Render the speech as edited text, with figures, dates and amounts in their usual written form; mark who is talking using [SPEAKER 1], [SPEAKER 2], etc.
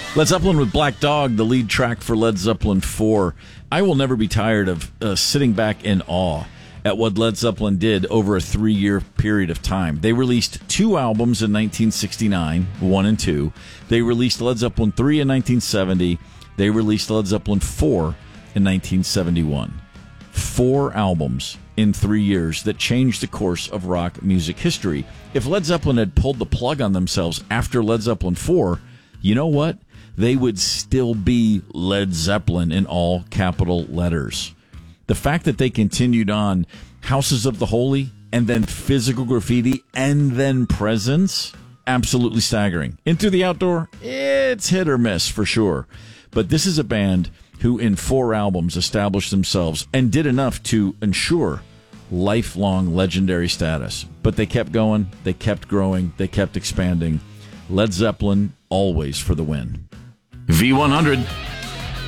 [SPEAKER 1] Led Zeppelin with Black Dog, the lead track for Led Zeppelin 4. I will never be tired of sitting back in awe at what Led Zeppelin did over a 3-year period of time. They released 2 albums in 1969, 1 and 2. They released Led Zeppelin 3 in 1970. They released Led Zeppelin 4 in 1971. 4 albums in 3 years that changed the course of rock music history. If Led Zeppelin had pulled the plug on themselves after Led Zeppelin 4, you know what? They would still be Led Zeppelin in all capital letters. The fact that they continued on Houses of the Holy and then Physical Graffiti and then Presence, absolutely staggering. Into the Outdoor, it's hit or miss for sure. But this is a band who in 4 albums established themselves and did enough to ensure lifelong legendary status. But they kept going, they kept growing, they kept expanding. Led Zeppelin always for the win. V100.